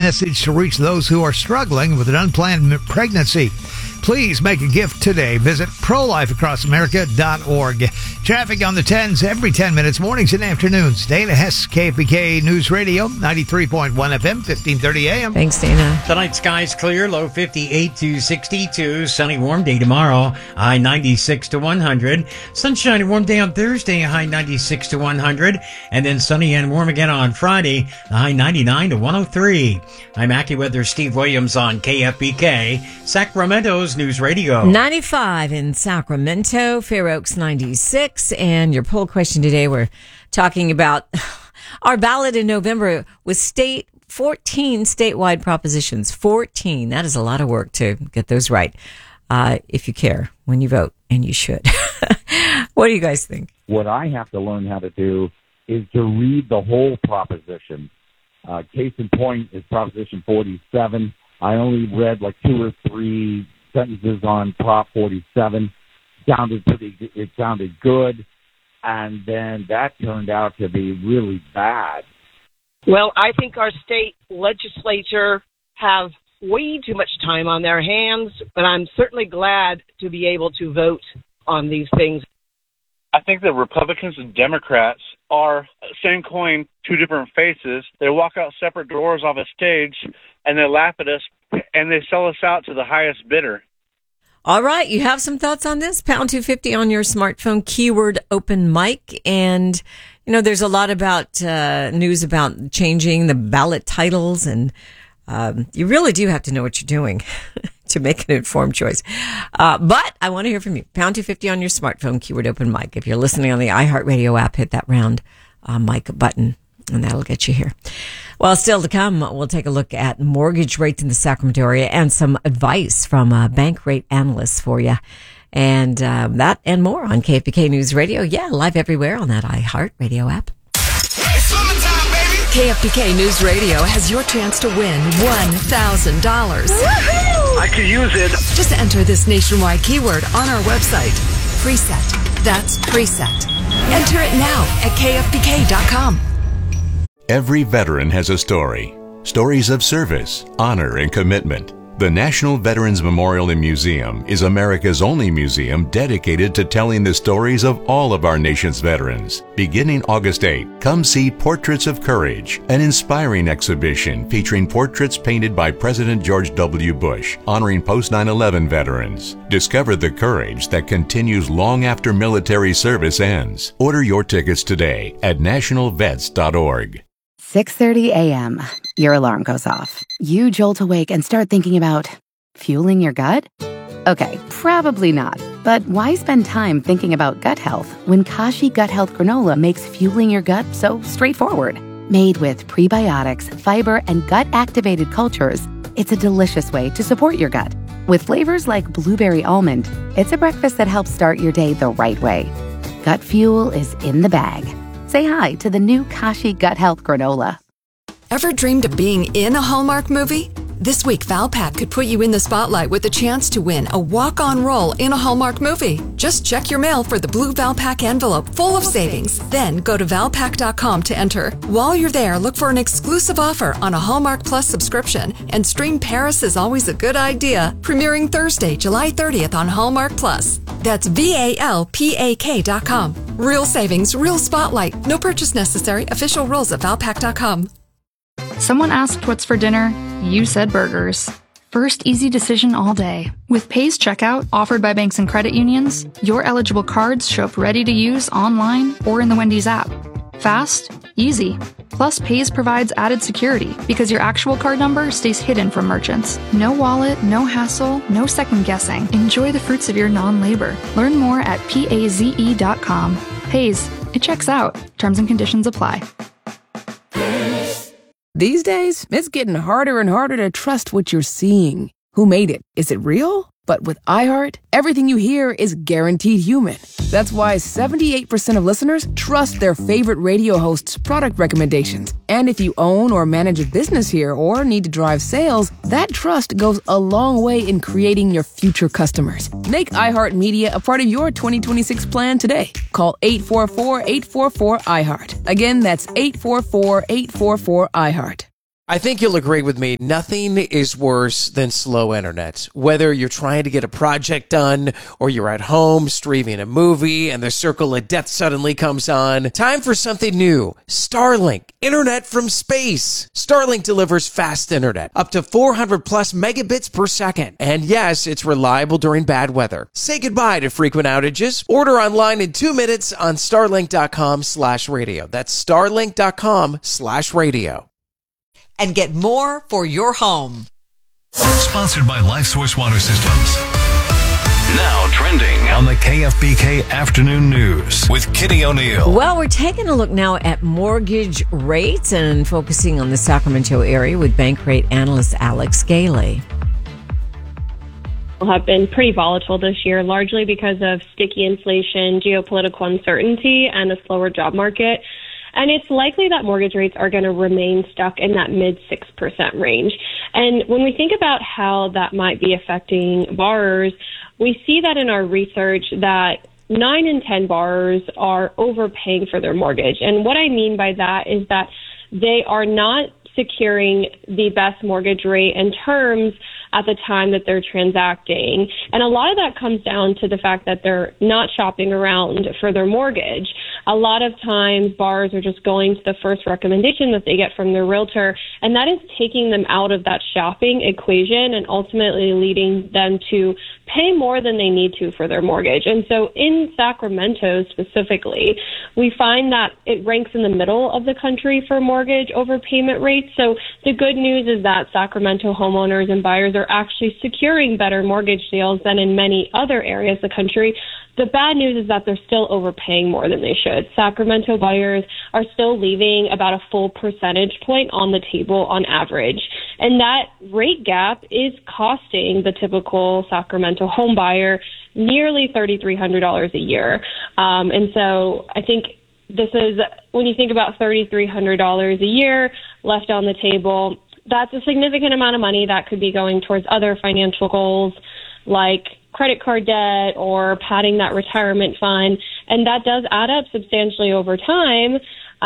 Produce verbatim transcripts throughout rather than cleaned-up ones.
message to reach those who are struggling with an unplanned pregnancy. Please make a gift today. Visit pro life across america dot org. Traffic on the tens every ten minutes, mornings and afternoons. Dana Hess, K F B K News Radio, ninety-three point one F M, fifteen thirty A M. Thanks, Dana. Tonight, skies clear, low fifty-eight to sixty-two. Sunny, warm day tomorrow, high ninety-six to one hundred. Sunshine and warm day on Thursday, high ninety-six to one hundred. And then sunny and warm again on Friday, high ninety-nine to one oh three. I'm AccuWeather Steve Williams on K F B K, Sacramento's News Radio. ninety-five in Sacramento, Fair Oaks ninety-six. And your poll question today, we're talking about our ballot in November with state fourteen statewide propositions. fourteen. That is a lot of work to get those right. Uh, if you care when you vote, and you should. What do you guys think? What I have to learn how to do is to read the whole proposition. Uh, case in point is Proposition forty-seven. I only read like two or three sentences on Prop forty-seven. Sounded pretty. It sounded good, and then that turned out to be really bad. Well, I think our state legislature have way too much time on their hands, but I'm certainly glad to be able to vote on these things. I think that Republicans and Democrats are same coin, two different faces. They walk out separate doors off a stage, and they laugh at us, and they sell us out to the highest bidder. All right, you have some thoughts on this? Pound two fifty on your smartphone, keyword open mic. And, you know, there's a lot about uh, news about changing the ballot titles, and um, you really do have to know what you're doing to make an informed choice. Uh, but I want to hear from you. Pound two fifty on your smartphone, keyword open mic. If you're listening on the iHeartRadio app, hit that round uh, mic button, and that'll get you here. Well, still to come, we'll take a look at mortgage rates in the Sacramento area and some advice from uh, bank rate analysts for you. And uh, that and more on K F B K News Radio. Yeah, live everywhere on that iHeartRadio app. K F B K News Radio has your chance to win one thousand dollars. I could use it. Just enter this nationwide keyword on our website. Preset. That's preset. Enter it now at K F B K dot com. Every veteran has a story. Stories of service, honor, and commitment. The National Veterans Memorial and Museum is America's only museum dedicated to telling the stories of all of our nation's veterans. Beginning August eighth, come see Portraits of Courage, an inspiring exhibition featuring portraits painted by President George W. Bush, honoring post nine eleven veterans. Discover the courage that continues long after military service ends. Order your tickets today at national vets dot org. six thirty a.m. Your alarm goes off. You jolt awake and start thinking about fueling your gut? Okay, probably not. But why spend time thinking about gut health when Kashi Gut Health Granola makes fueling your gut so straightforward? Made with prebiotics, fiber, and gut-activated cultures, it's a delicious way to support your gut. With flavors like blueberry almond, it's a breakfast that helps start your day the right way. Gut fuel is in the bag. Say hi to the new Kashi Gut Health Granola. Ever dreamed of being in a Hallmark movie? This week, Valpak could put you in the spotlight with a chance to win a walk-on role in a Hallmark movie. Just check your mail for the blue Valpak envelope full of savings. Then go to valpak dot com to enter. While you're there, look for an exclusive offer on a Hallmark Plus subscription. And stream Paris is Always a Good Idea, premiering Thursday, July thirtieth on Hallmark Plus. That's V A L P A K dot com. Real savings, real spotlight. No purchase necessary. Official rules at valpak dot com. Someone asked what's for dinner. You said burgers. First easy decision all day. With Pays Checkout, offered by banks and credit unions, your eligible cards show up ready to use online or in the Wendy's app. Fast, easy. Plus, Pays provides added security because your actual card number stays hidden from merchants. No wallet, no hassle, no second guessing. Enjoy the fruits of your non-labor. Learn more at paze dot com. Pays, it checks out. Terms and conditions apply. These days, it's getting harder and harder to trust what you're seeing. Who made it? Is it real? But with iHeart, everything you hear is guaranteed human. That's why seventy-eight percent of listeners trust their favorite radio host's product recommendations. And if you own or manage a business here or need to drive sales, that trust goes a long way in creating your future customers. Make iHeartMedia a part of your twenty twenty-six plan today. Call eight four four, eight four four, iHeart. Again, that's eight four four, eight four four, iHeart. I think you'll agree with me. Nothing is worse than slow internet. Whether you're trying to get a project done or you're at home streaming a movie and the circle of death suddenly comes on. Time for something new. Starlink. Internet from space. Starlink delivers fast internet. Up to four hundred plus megabits per second. And yes, it's reliable during bad weather. Say goodbye to frequent outages. Order online in two minutes on starlink.com slash radio. That's starlink.com slash radio. And get more for your home. Sponsored by LifeSource Water Systems. Now trending on the K F B K Afternoon News with Kitty O'Neill. Well, we're taking a look now at mortgage rates and focusing on the Sacramento area with bank rate analyst Alex Gailey. Have been pretty volatile this year, largely because of sticky inflation, geopolitical uncertainty, and a slower job market. And it's likely that mortgage rates are going to remain stuck in that mid six percent range. And when we think about how that might be affecting borrowers, we see that in our research that nine in ten borrowers are overpaying for their mortgage. And what I mean by that is that they are not securing the best mortgage rate and terms at the time that they're transacting. And a lot of that comes down to the fact that they're not shopping around for their mortgage. A lot of times borrowers are just going to the first recommendation that they get from their realtor, and that is taking them out of that shopping equation and ultimately leading them to pay more than they need to for their mortgage. And so in Sacramento specifically, we find that it ranks in the middle of the country for mortgage overpayment rates. So the good news is that Sacramento homeowners and buyers are actually securing better mortgage deals than in many other areas of the country. The bad news is that they're still overpaying more than they should. Sacramento buyers are still leaving about a full percentage point on the table on average. And that rate gap is costing the typical Sacramento home buyer nearly three thousand three hundred dollars a year. Um, and so I think this is, when you think about three thousand three hundred dollars a year left on the table, that's a significant amount of money that could be going towards other financial goals like credit card debt or padding that retirement fund. And that does add up substantially over time.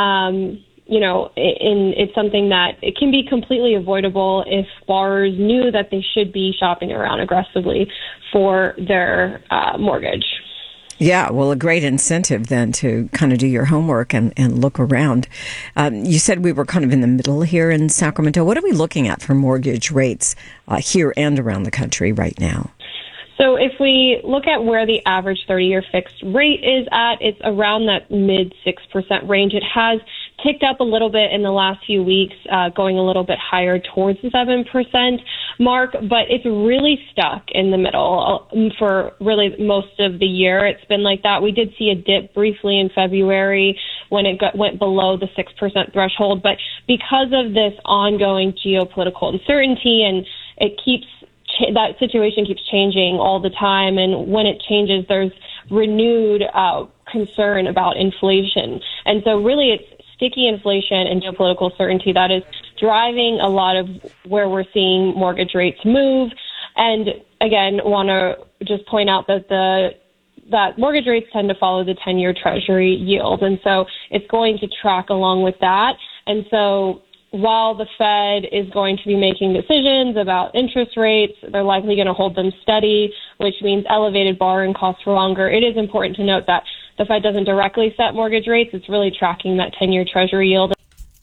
Um, you know, in, it's something that it can be completely avoidable if borrowers knew that they should be shopping around aggressively for their uh, mortgage. Yeah, well, a great incentive then to kind of do your homework and, and look around. Um, you said we were kind of in the middle here in Sacramento. What are we looking at for mortgage rates uh, here and around the country right now? So if we look at where the average thirty-year fixed rate is at, it's around that mid six percent range. It has ticked up a little bit in the last few weeks, uh, going a little bit higher towards the seven percent mark, but it's really stuck in the middle for really most of the year. It's been like that. We did see a dip briefly in February when it got, went below the six percent threshold, but because of this ongoing geopolitical uncertainty, and it keeps that situation keeps changing all the time, and when it changes, there's renewed uh, concern about inflation. And so really it's sticky inflation and geopolitical certainty that is driving a lot of where we're seeing mortgage rates move. And again, want to just point out that the that mortgage rates tend to follow the ten-year Treasury yield, and so it's going to track along with that. And so while the Fed is going to be making decisions about interest rates, they're likely going to hold them steady, which means elevated borrowing costs for longer. It is important to note that the Fed doesn't directly set mortgage rates. It's really tracking that ten-year Treasury yield.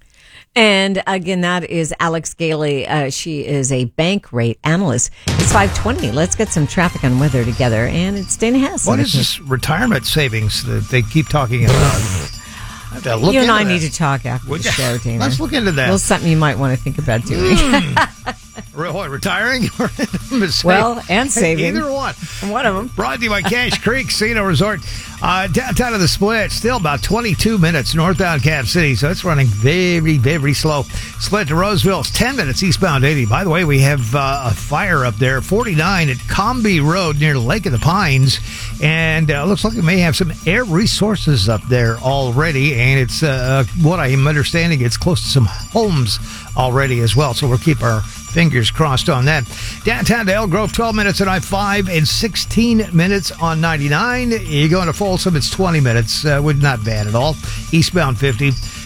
And again, that is Alex Gailey. Uh, she is a bank rate analyst. It's five twenty. Let's get some traffic and weather together. And it's Dana Hess. What is this retirement savings that they keep talking about? I have to look you and I that. need to talk after Would the show, Dana. Let's look into that. Well, something you might want to think about doing. Mm. What, retiring or well, and saving. Either one. One of them. Brought to you by Cache Creek Casino Resort. Uh, downtown of the Split, still about twenty-two minutes northbound Cap City, so it's running very, very slow. Split to Roseville, it's ten minutes eastbound eighty. By the way, we have uh, a fire up there, forty-nine at Comby Road near Lake of the Pines, and uh, looks like we may have some air resources up there already, and it's uh, what I am understanding, it's close to some homes already as well, so we'll keep our fingers crossed on that. Downtown to Elk Grove, twelve minutes on I five and sixteen minutes on ninety-nine. You go into Folsom, it's twenty minutes, uh, not bad at all. Eastbound fifty.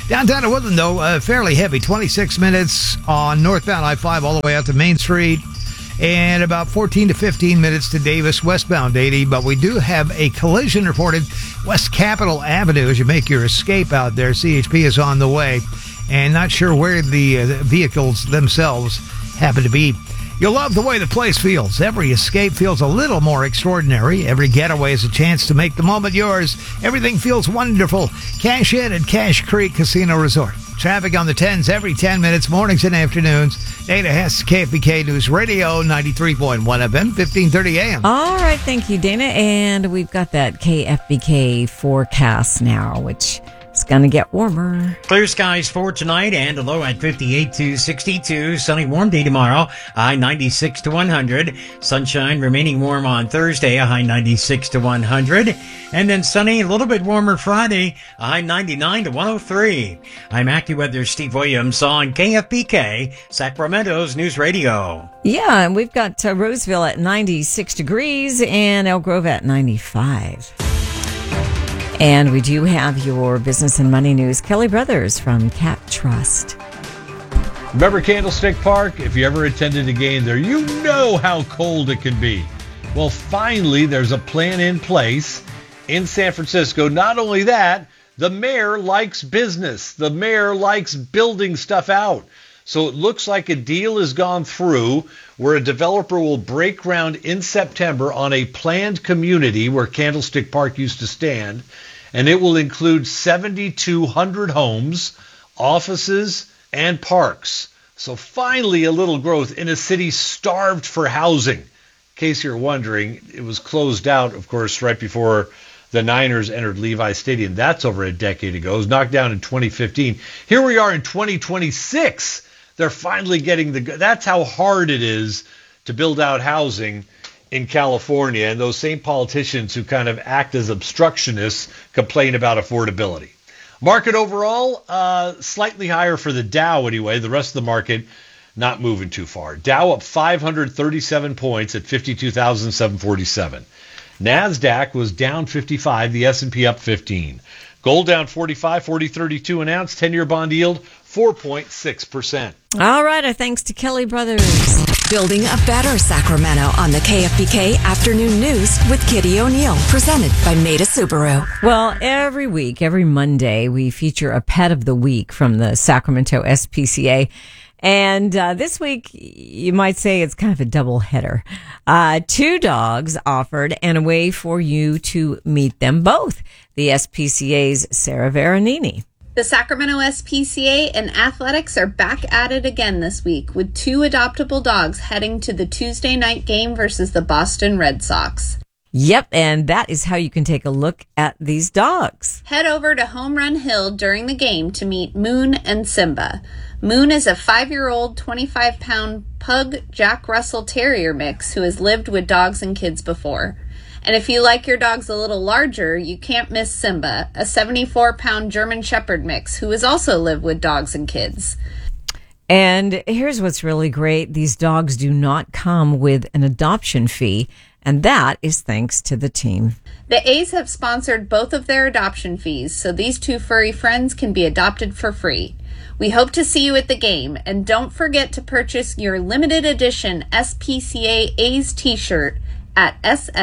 Downtown to Woodland, though, uh, fairly heavy. twenty-six minutes on northbound I five all the way out to Main Street. And about fourteen to fifteen minutes to Davis, westbound eighty. But we do have a collision reported West Capitol Avenue as you make your escape out there. C H P is on the way. And not sure where the uh, vehicles themselves happen to be. You'll love the way the place feels. Every escape feels a little more extraordinary. Every getaway is a chance to make the moment yours. Everything feels wonderful. Cash in at Cache Creek Casino Resort. Traffic on the tens every ten minutes, mornings and afternoons. Dana Hess, K F B K News Radio, ninety-three point one F M, fifteen thirty A M. All right, thank you, Dana. And we've got that K F B K forecast now, which is going to get warmer. Clear skies for tonight and a low at fifty-eight to sixty-two. Sunny, warm day tomorrow, a high ninety-six to one hundred. Sunshine remaining warm on Thursday, a high ninety-six to one hundred. And then sunny, a little bit warmer Friday, a high ninety-nine to one oh three. I'm AccuWeather Steve Williams on K F B K, Sacramento's News Radio. Yeah, and we've got uh, Roseville at ninety-six degrees and Elk Grove at ninety-five. And we do have your business and money news. Kelly Brothers from Cap Trust. Remember Candlestick Park? If you ever attended a game there, you know how cold it can be. Well, finally, there's a plan in place in San Francisco. Not only that, the mayor likes business. The mayor likes building stuff out. So it looks like a deal has gone through where a developer will break ground in September on a planned community where Candlestick Park used to stand, and it will include seven thousand two hundred homes, offices, and parks. So finally a little growth in a city starved for housing. In case you're wondering, it was closed out, of course, right before the Niners entered Levi Stadium. That's over a decade ago. It was knocked down in twenty fifteen. Here we are in twenty twenty-six. They're finally getting the... That's how hard it is to build out housing in California. And those same politicians who kind of act as obstructionists complain about affordability. Market overall, uh, slightly higher for the Dow anyway. The rest of the market not moving too far. Dow up five hundred thirty-seven points at fifty-two thousand seven hundred forty-seven. NASDAQ was down fifty-five, the S and P up fifteen. Gold down forty-five, forty thirty-two an ounce, ten-year bond yield four point six percent. All right, our thanks to Kelly Brothers. Building a better Sacramento on the K F B K Afternoon News with Kitty O'Neill, presented by Maida Subaru. Well, every week, every Monday, we feature a pet of the week from the Sacramento S P C A. And uh, this week, you might say it's kind of a double header. Uh, two dogs offered and a way for you to meet them both. The S P C A's Sarah Veronini. The Sacramento S P C A and athletics are back at it again this week with two adoptable dogs heading to the Tuesday night game versus the Boston Red Sox. Yep, and that is how you can take a look at these dogs. Head over to Home Run Hill during the game to meet Moon and Simba. Moon is a five-year-old, twenty-five pound pug Jack Russell Terrier mix who has lived with dogs and kids before. And if you like your dogs a little larger, you can't miss Simba, a seventy-four pound German Shepherd mix who has also lived with dogs and kids. And here's what's really great. These dogs do not come with an adoption fee, and that is thanks to the team. The A's have sponsored both of their adoption fees, so these two furry friends can be adopted for free. We hope to see you at the game, and don't forget to purchase your limited edition S P C A A's t-shirt at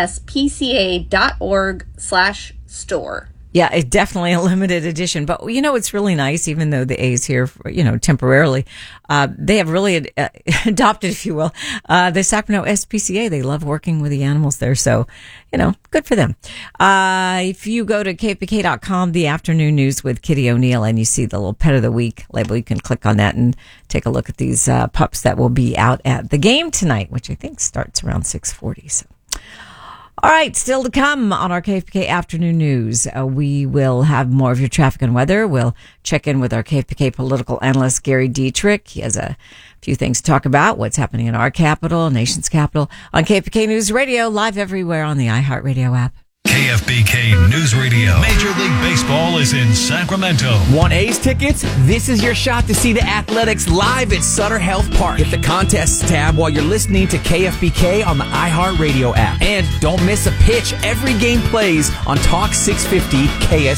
sspca.org slash store. Yeah, it's definitely a limited edition. But, you know, it's really nice, even though the A's here, for, you know, temporarily, uh, they have really ad- uh, adopted, if you will, uh, the Sacramento S P C A. They love working with the animals there. So, you know, good for them. Uh, if you go to K F B K dot com, the afternoon news with Kitty O'Neill, and you see the little pet of the week label, you can click on that and take a look at these uh, pups that will be out at the game tonight, which I think starts around six forty. So. All right, still to come on our K F B K Afternoon News. Uh, we will have more of your traffic and weather. We'll check in with our K F B K political analyst, Gary Dietrich. He has a few things to talk about, what's happening in our capital, nation's capital, on K F B K News Radio, live everywhere on the iHeartRadio app. K F B K News Radio. Major League Baseball is in Sacramento. Want A's tickets? This is your shot to see the Athletics live at Sutter Health Park. Hit the contests tab while you're listening to K F B K on the iHeartRadio app. And don't miss a pitch. Every game plays on Talk six fifty K S T.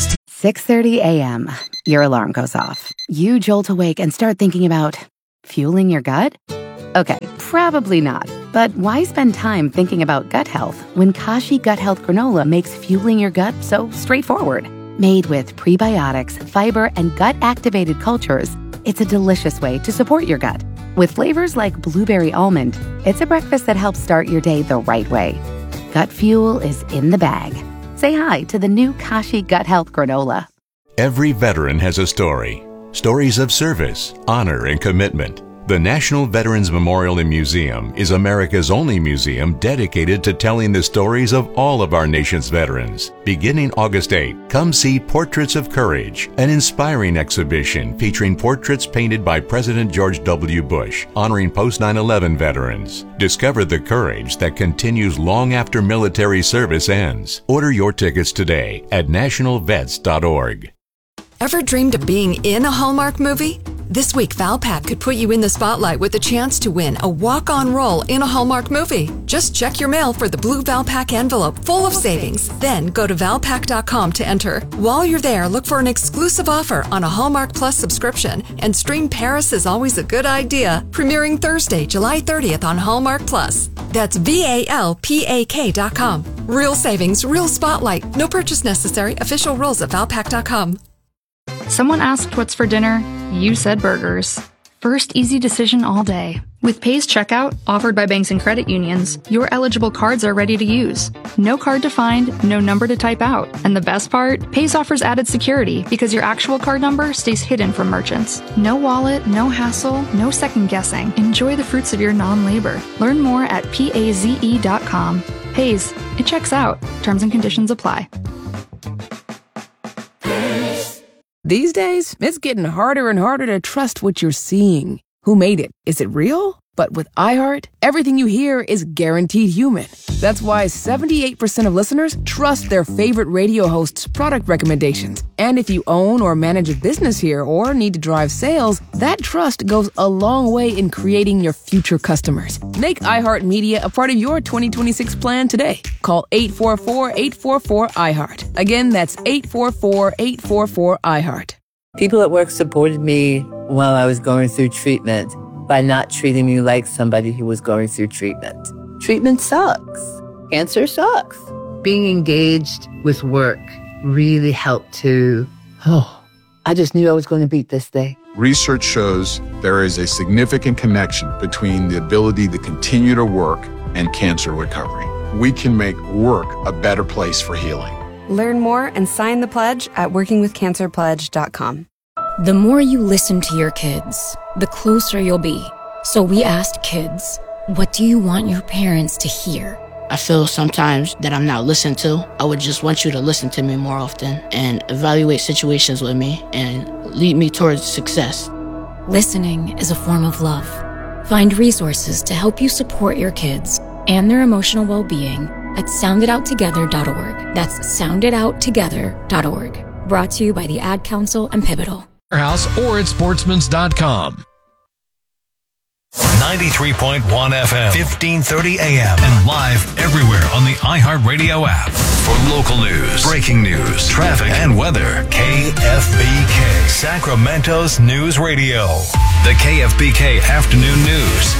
six thirty a.m., your alarm goes off. You jolt awake and start thinking about fueling your gut? Okay, probably not. But why spend time thinking about gut health when Kashi Gut Health Granola makes fueling your gut so straightforward? Made with prebiotics, fiber, and gut-activated cultures, it's a delicious way to support your gut. With flavors like blueberry almond, it's a breakfast that helps start your day the right way. Gut fuel is in the bag. Say hi to the new Kashi Gut Health Granola. Every veteran has a story. Stories of service, honor, and commitment. The National Veterans Memorial and Museum is America's only museum dedicated to telling the stories of all of our nation's veterans. Beginning August eighth, come see Portraits of Courage, an inspiring exhibition featuring portraits painted by President George W. Bush, honoring post nine eleven veterans. Discover the courage that continues long after military service ends. Order your tickets today at national vets dot org. Ever dreamed of being in a Hallmark movie? This week, Valpak could put you in the spotlight with a chance to win a walk-on role in a Hallmark movie. Just check your mail for the blue Valpak envelope full of savings. Then go to valpak dot com to enter. While you're there, look for an exclusive offer on a Hallmark Plus subscription and stream Paris is Always a Good Idea, premiering Thursday, July thirtieth on Hallmark Plus. That's V A L P A K dot com. Real savings, real spotlight. No purchase necessary. Official rules at valpak dot com. Someone asked what's for dinner. You said burgers. First easy decision all day. With Pay's checkout, offered by banks and credit unions, your eligible cards are ready to use. No card to find, no number to type out. And the best part? Pay's offers added security because your actual card number stays hidden from merchants. No wallet, no hassle, no second guessing. Enjoy the fruits of your non-labor. Learn more at paze dot com. Pay's, it checks out. Terms and conditions apply. These days, it's getting harder and harder to trust what you're seeing. Who made it? Is it real? But with iHeart, everything you hear is guaranteed human. That's why seventy-eight percent of listeners trust their favorite radio host's product recommendations. And if you own or manage a business here or need to drive sales, that trust goes a long way in creating your future customers. Make iHeartMedia a part of your twenty twenty-six plan today. Call eight four four, eight four four, iHeart. Again, that's eight four four, eight four four, iHeart. People at work supported me while I was going through treatment by not treating me like somebody who was going through treatment. Treatment sucks. Cancer sucks. Being engaged with work really helped to, oh, I just knew I was going to beat this thing. Research shows there is a significant connection between the ability to continue to work and cancer recovery. We can make work a better place for healing. Learn more and sign the pledge at working with cancer pledge dot com. The more you listen to your kids, the closer you'll be. So we asked kids, what do you want your parents to hear? I feel sometimes that I'm not listened to. I would just want you to listen to me more often and evaluate situations with me and lead me towards success. Listening is a form of love. Find resources to help you support your kids and their emotional well-being at sound it out together dot org. That's sound it out together dot org. Brought to you by the Ad Council and Pivotal. House or at sportsmans dot com. ninety-three point one F M, fifteen thirty A M, and live everywhere on the iHeartRadio app. For local news, breaking news, traffic, and weather, K F B K, Sacramento's News Radio. The K F B K Afternoon News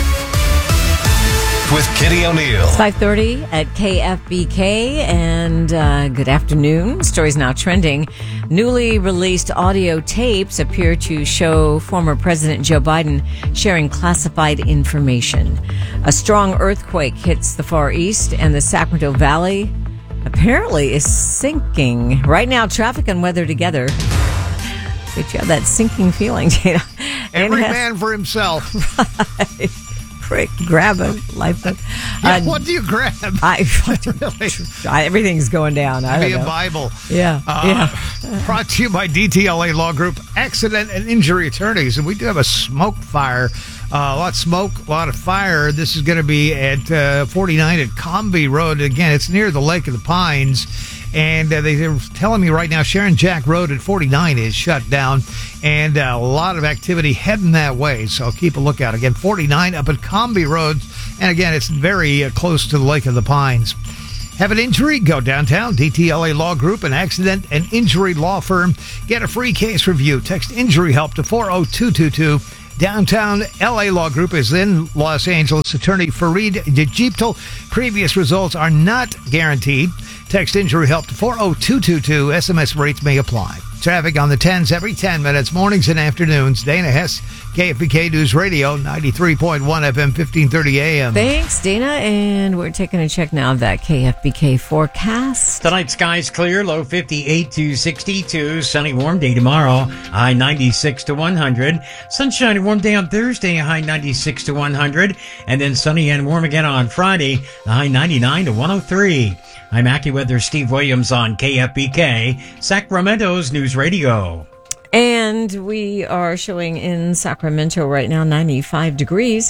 with Kitty O'Neill. It's five thirty at K F B K, and uh, good afternoon. Stories now trending. Newly released audio tapes appear to show former President Joe Biden sharing classified information. A strong earthquake hits the Far East, and the Sacramento Valley apparently is sinking. Right now, traffic and weather together. But you have that sinking feeling, Dana. Every man for himself. Right. Quick, grab a lifeboat. Yeah, uh, what do you grab? I, I, everything's going down. I don't Be a know. Bible. Yeah. Uh, yeah. Brought to you by D T L A Law Group, Accident and Injury Attorneys. And we do have a smoke fire. Uh, a lot of smoke, a lot of fire. This is going to be at uh, forty-nine at Comby Road. Again, it's near the Lake of the Pines. And uh, they, they're telling me right now Sharon Jack Road at forty-nine is shut down. And uh, a lot of activity heading that way. So keep a lookout. Again, forty-nine up at Comby Road. And again, it's very uh, close to the Lake of the Pines. Have an injury? Go downtown. D T L A Law Group, an accident and injury law firm. Get a free case review. Text injury help to four oh two two two. Downtown L A Law Group is in Los Angeles. Attorney Fareed Djiptal. Previous results are not guaranteed. Text injury help to four oh two two two. S M S rates may apply. Traffic on the tens every ten minutes, mornings and afternoons. Dana Hess, K F B K News Radio, ninety-three point one F M, fifteen thirty A M. Thanks, Dana. And we're taking a check now of that K F B K forecast. Tonight, skies clear, low fifty-eight to sixty-two. Sunny, warm day tomorrow, high ninety-six to one hundred. Sunshiny, warm day on Thursday, high ninety-six to one hundred. And then sunny and warm again on Friday, the high ninety-nine to one oh three. I'm AccuWeather Steve Williams on K F B K, Sacramento's News Radio. And we are showing in Sacramento right now ninety-five degrees.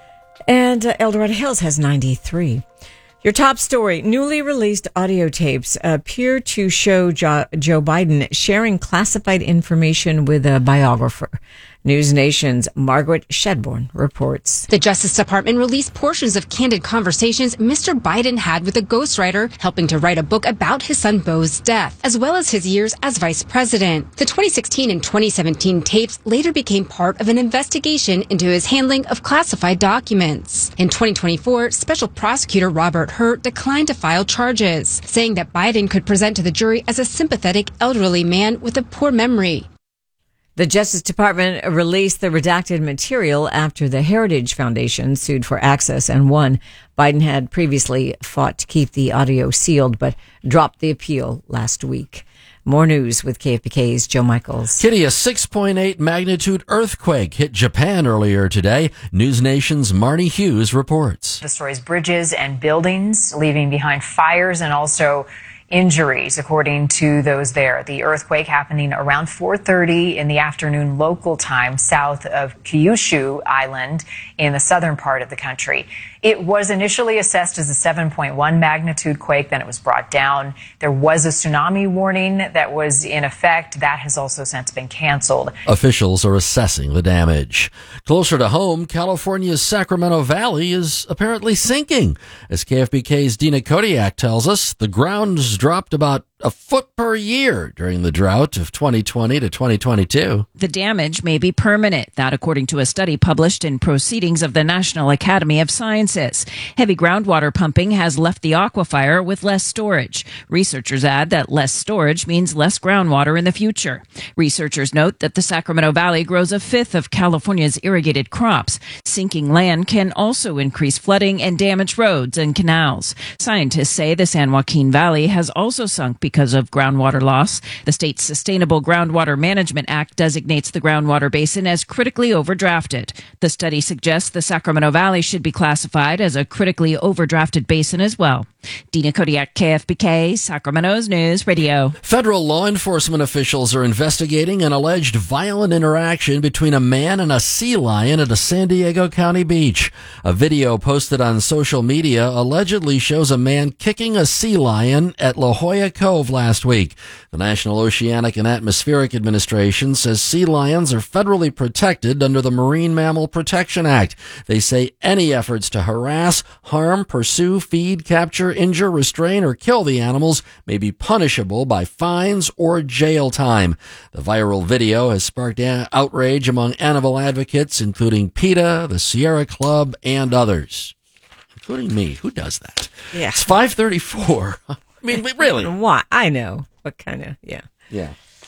And uh, El Dorado Hills has ninety-three. Your top story, newly released audio tapes appear to show jo- Joe Biden sharing classified information with a biographer. News Nation's Margaret Shedborn reports. The Justice Department released portions of candid conversations Mister Biden had with a ghostwriter helping to write a book about his son Beau's death, as well as his years as vice president. The twenty sixteen and twenty seventeen tapes later became part of an investigation into his handling of classified documents. In twenty twenty-four, Special Prosecutor Robert Hur declined to file charges, saying that Biden could present to the jury as a sympathetic elderly man with a poor memory. The Justice Department released the redacted material after the Heritage Foundation sued for access and won. Biden had previously fought to keep the audio sealed, but dropped the appeal last week. More news with K F B K's Joe Michaels. Kitty, a six point eight magnitude earthquake hit Japan earlier today. News Nation's Marnie Hughes reports. Destroys bridges and buildings, leaving behind fires and also injuries, according to those there. The earthquake happening around four thirty in the afternoon local time south of Kyushu Island in the southern part of the country. It was initially assessed as a seven point one magnitude quake, then it was brought down. There was a tsunami warning that was in effect. That has also since been canceled. Officials are assessing the damage. Closer to home, California's Sacramento Valley is apparently sinking. As K F B K's Dina Kodiak tells us, the ground's dropped about a foot per year during the drought of twenty twenty to twenty twenty-two. The damage may be permanent, that according to a study published in Proceedings of the National Academy of Sciences. Heavy groundwater pumping has left the aquifer with less storage. Researchers add that less storage means less groundwater in the future. Researchers note that the Sacramento Valley grows a fifth of California's irrigated crops. Sinking land can also increase flooding and damage roads and canals. Scientists say the San Joaquin Valley has also sunk because because of groundwater loss. The state's Sustainable Groundwater Management Act designates the groundwater basin as critically overdrafted. The study suggests the Sacramento Valley should be classified as a critically overdrafted basin as well. Dina Kodiak, K F B K, Sacramento's News Radio. Federal law enforcement officials are investigating an alleged violent interaction between a man and a sea lion at a San Diego County beach. A video posted on social media allegedly shows a man kicking a sea lion at La Jolla Cove last week. The National Oceanic and Atmospheric Administration says sea lions are federally protected under the Marine Mammal Protection Act. They say any efforts to harass, harm, pursue, feed, capture, injure, restrain, or kill the animals may be punishable by fines or jail time. The viral video has sparked outrage among animal advocates, including PETA, the Sierra Club, and others, including me. Who does that? Yeah. It's five thirty-four. I mean, really? Why? I know. What kind of, yeah. Yeah.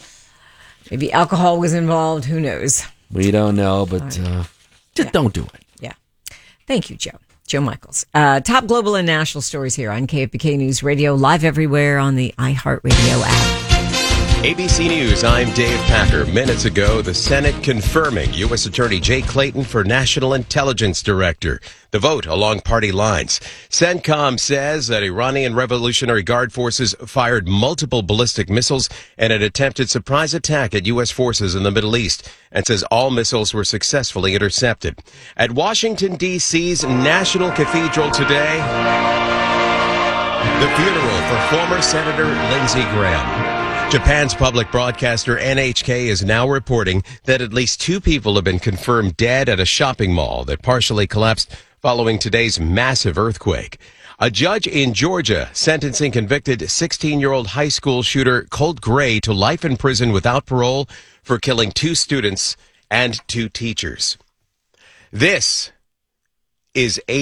Maybe alcohol was involved. Who knows? We don't know, but uh, just yeah. don't do it. Yeah. Thank you, Joe. Joe Michaels. Uh, top global and national stories here on K F B K News Radio, live everywhere on the iHeartRadio app. A B C News, I'm Dave Packer. Minutes ago, the Senate confirming U S Attorney Jay Clayton for National Intelligence Director. The vote along party lines. CENTCOM says that Iranian Revolutionary Guard forces fired multiple ballistic missiles in an attempted surprise attack at U S forces in the Middle East, and says all missiles were successfully intercepted. At Washington, D C's National Cathedral today, the funeral for former Senator Lindsey Graham. Japan's public broadcaster N H K is now reporting that at least two people have been confirmed dead at a shopping mall that partially collapsed following today's massive earthquake. A judge in Georgia sentencing convicted sixteen-year-old high school shooter Colt Gray to life in prison without parole for killing two students and two teachers. This is a